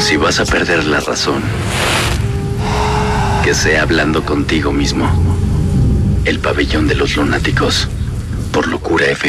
Si vas a perder la razón, que sea hablando contigo mismo. El pabellón de los lunáticos, por Locura FM.